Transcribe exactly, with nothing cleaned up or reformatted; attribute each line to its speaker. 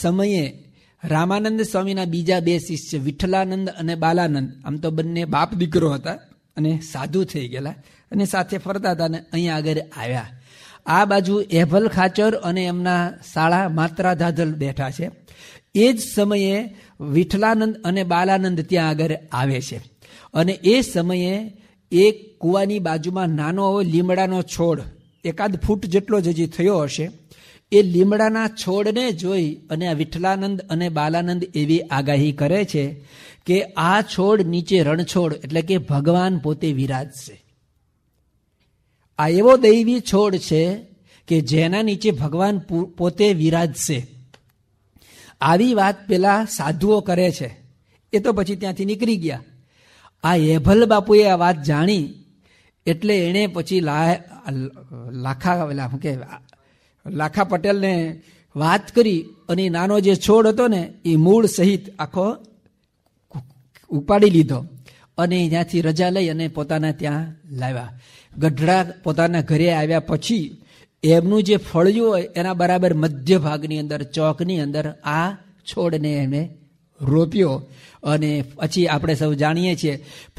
Speaker 1: સમયે રામાનંદ સ્વામીના બીજા બે શિષ્ય વિઠ્ઠલાનંદ અને બાલાનંદ, આમ તો બંને બાપ દીકરો હતા અને સાધુ થઈ ગયેલા અને સાથે ફરતા હતા અને અહીંયા આગળ આવ્યા. આ બાજુ એભલ ખાચર અને એમના શાળા માત્રા ધાધલ બેઠા છે. એ જ સમયે વિઠ્ઠલાનંદ અને બાલાનંદ ત્યાં આગળ આવે છે અને એ સમયે એક કૂવાની બાજુમાં નાનો લીમડાનો છોડ એકાદ ફૂટ જેટલો જ હજી થયો હશે, એ લીમડાના છોડને જોઈ અને આ વિઠ્ઠલાનંદ અને બાલાનંદ એવી આગાહી કરે છે કે આ છોડ નીચે રણછોડ એટલે કે ભગવાન પોતે વિરાજશે. આ એવો દૈવી છોડ છે કે જેના નીચે ભગવાન પોતે વિરાજશે. આવી વાત પેલા સાધુઓ કરે છે. એ તો પછી ત્યાંથી નીકળી ગયા. આ એભલ બાપુએ આ વાત જાણી એટલે એણે પછી લાખા શું કે લાખા પટેલને વાત કરી અને નાનો જે છોડ હતો ને એ મૂળ સહિત આખો ઉપાડી લીધો અને ત્યાંથી રજા લઈ અને પોતાના ત્યાં લાવ્યા. ગઢડા પોતાના ઘરે આવ્યા પછી એમનું જે ફળિયું હોય એના બરાબર મધ્ય ભાગની અંદર ચોકની અંદર આ છોડને એને રોપ્યો અને પછી આપણે સૌ જાણીએ છીએ